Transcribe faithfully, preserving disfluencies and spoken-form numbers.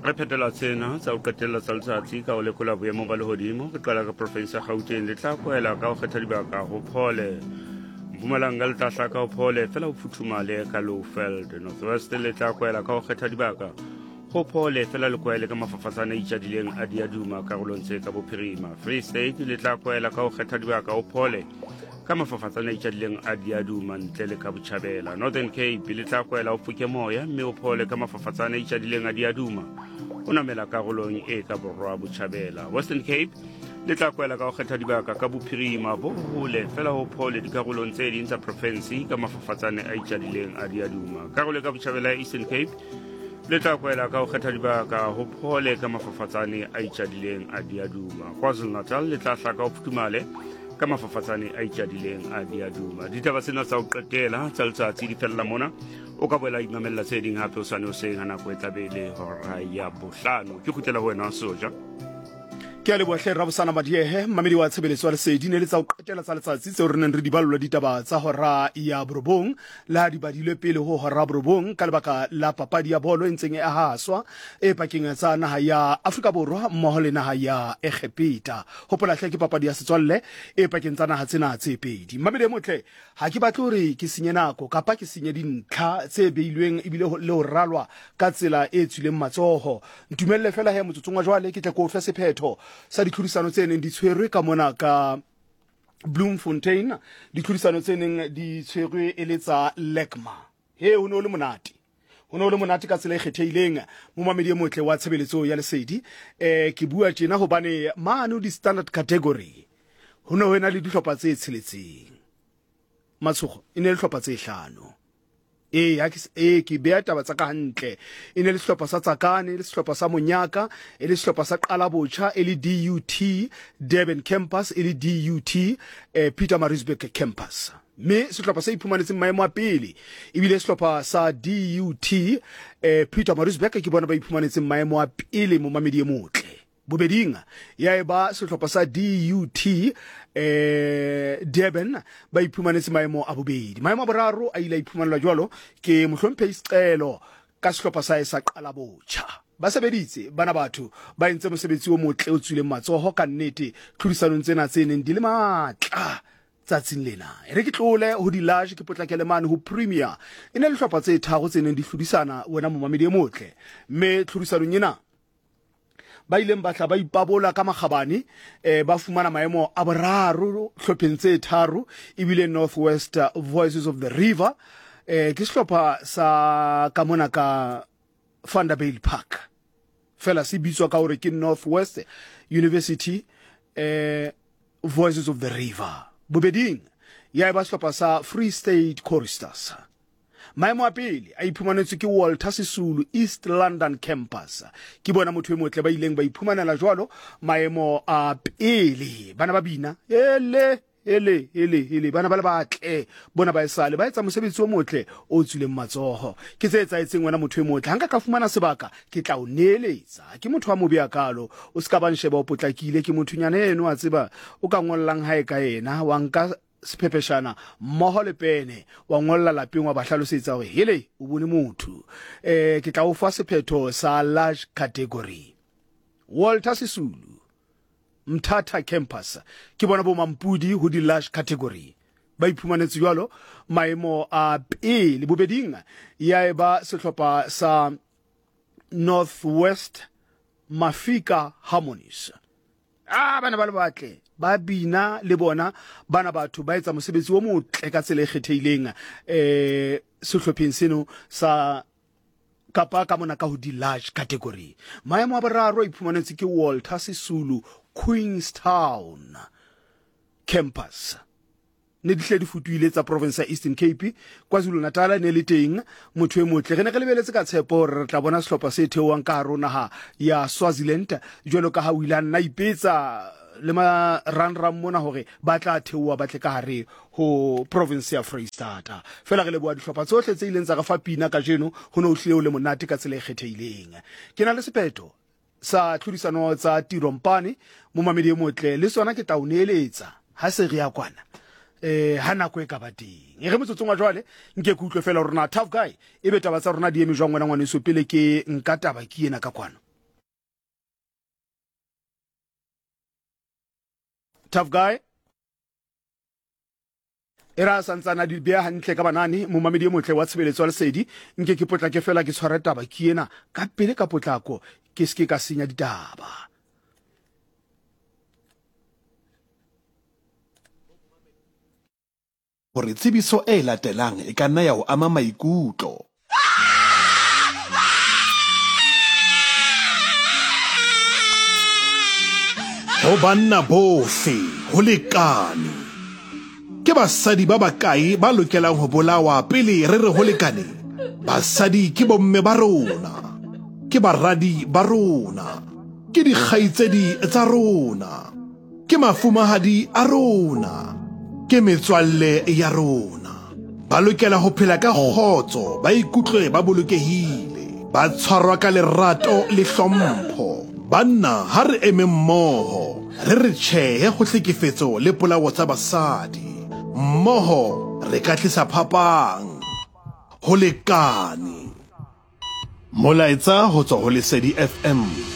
Re phetela tsena tsa o qetella tsa letsatsi ka o lekola boemo ba lehodimo re qala ka province ya Gauteng le tla kwela ka o kgetha dibaka ho phole Mpumalanga le tla hla ka ho phole fela ho futhumale ka Lowveld Northwest le tla kwela ka o kgetha dibaka ho phole fela le kwele ka mafafatsana a itjadileng a diaduma karolong tse ka bophirima Free State le tla kwela ka o kgetha dibaka ho phole ka mafafatsana a itjadileng a diaduma ntle le ka Botjhabela Northern Cape le tla kwela ho Phukemoya mme o phole ka mafafatsana a itjadileng a diaduma o namela karolong e ka borwa Botjhabela Western Cape le tla kwela ka ho kgetha dibaka ka bophirima bo hole fela ho phole dikarolong tse ding tsa province ka mafafatsane a itjadileng a diaduma karolo ka Botjhabela ya Eastern Cape le tla kwela ka ho kgetha dibaka ho phole ka mafafatsane a itjadileng a diaduma KwaZulu-Natal le tla hla ka ho Phuthumale ka mafafatsane a itjadileng a diaduma ditaba tsena tsa ho qetela tsa letsatsi di fella mona o ka boela imamella tse ding hape o sane o seng ha nako e tlabele hora ya bohlano ke kgutlela ho wena Soja ke a lebohle Rabosana Madiehe mamedi wa tshebeletso wa lesedi ne le tsa o qetela tsa letsatsi tseo re neng re di ballola ditaba tsa hora ya borobong le ha di badilwe pele ho hora borobong ka lebaka la papadi ya bolo e ntseng e ahaswa e pakeng tsa naha ya Afrika Borwa mmoho le naha ya Egepeta hopola hle ke papadi ya setswalle e pakeng tsa naha tsena tse pedi mamedi motle ha ke batle hore ke senye nako kapa ke senye dintlha tse beilweng ebile le ho ralwa ka tsela e tswileng matsoho ntumelle fela he motsotsong wa jwale ke tle ko fe sephetho sa ditlhodisano tse neng di tshwerwe ka mona ka Bloemfontein ditlhodisano tse neng di tshwerwe e le tsa Lekma he ho no le monate ho no le monate ka tsela e kgethehileng mo mamedi e motle wa tshebeletso ya lesedi eh ke bua tjena hobane mano di standard category ho no wena le dihlopha tse tsheletseng matshogo ine le hlopha tse hlano e ya e ke bea taba tsa ka hantle ine le sehlopha sa Tsakane le sehlopha sa Monyaka e le sehlopha sa Qalabotjha e le D U T Durban Campus e le D U T eh, Pietermaritzburg Campus me sehlopha sa iphumanetseng maemo a pele ebile sehlopha sa D U T eh, Pietermaritzburg ke bona ba iphumanetseng maemo a pele mo mamedi e motle bobeding ya eba sehlopha sa D U T eh Durban ba iphumanetse maemo a bobedi maemo a boraro a ile a iphumanela jwalo ke mohlomphe isicelo ka sehlopha sa sa Qalabotjha ba sebeditse bana batho ba entse mosebetsi o motle o tswileng matsoho ka nnete tlhodisanong tsena tse neng di le matla tsatsing lena re ke tlole ho di large ke potlakele mane ho Premier ene le hlopha tse tharo tse neng di hlodisana wena mo mamedi e motle me tlhodisanong ena ba ileng ba tla ba ipabola ka magabane eh ba fumana maemo a boraro hlopheng tse tharo ebile Northwest Voices of the River eh ke sehlopha sa ka mona ka Vanderbilt Park fela se bitswa ka hore ke Northwest University eh Voices of the River bobeding ya ba sehlopha sa Free State Choristers maemo a pele a iphumanetswe ke Walter Sisulu East London Campus ke bona motho e motle ba ileng ba iphumanela jwalo maemo a pele bana ba bina ele ele ele ele bana ba le batle bona ba esale ba etsa mosebetsi o motle o tswileng matsoho ke tse etsa etseng wena motho e motle hanka ka fumana sebaka ke tla o neeletsa ke motho wa mobe ya kalo o ska ba nsheba o potlakile ke mothunyane eno a tseba o ka ngollang hae ka yena wa nka sephepeshana mmoho le pene wa ngolla lapeng wa ba hlalosetsa hore hele o bone motho eh ke tla o fa sephetho sa large category Walter Sisulu Mthatha Campus ke bona bo mampudi ho di large category ba iphumanetse jwalo maemo a pele bobeding ya eba sehlopha sa Northwest Mafika Harmonies ah bana ba le batle ba bina le bona bana batho ba etsa mosebetsi o motle ka tsela e kgethehileng eh sehlopheng seno sa kapa ka mona ka ho di large category maemo a boraro a iphumanetse ke Walter Sisulu Queenstown Campus ne dihle di futuile tsa province ya Eastern Cape KwaZulu-Natal ne le teng motho e motle re ne re lebeletse ka tshepo re tla bona sehlopha se theoang ka rona ha ya Swaziland jwalo ka ha Wilan na ipetsa le ma ran ram mona hore ba tla theoa ba tle ka hare ho province ya Freystata fela re le bua dihlopha tsohle tse ileng tsa ga fa pina ka jeno ho no hlile o le monate ka tsela e kgethehileng ke na le sephetho sa tlhodisano tsa Tirompane mo mamedi e motle le sona ke tla o neeletsa ha se re ya kwana eh hana ko e ka bateng e re motsotsong wa jwale nke ku utlwe fela rona tough guy e be taba tsa rona di eme jwang wena ngwane so pele ke nka taba ke ena ka kwana tough guy era santsana di bea hantle ka banane mo mamedi motle wa tshebeletso wa lesedi nke ke potla ke fela ke tshware taba ke ena ka pele ka potlako ke ske ka senya ditaba. Hore tsebiso e latelang e ka nna ya ho ama maikutlo. Ho banna bohle ho lekane. Ke basadi ba bakae ba lokelang ho bolawa pele re re ho lekane? Basadi ke bomme ba rona, ke baradi ba rona, ke dikgaitsedi tsa rona, ke mafumahadi a rona, ke metswalle ya rona. Ba lokela ho phela ka kgotso, ba ikutlwe ba bolokehile, ba tshwarwa ka lerato le hlompho. Banna ha re eme mmoho, re re tjhehe ho hlekefetso le polao tsa basadi. Mmoho re ka tlisa phapang. Ho lekane. Molaetsa ho tswa ho Lesedi F M.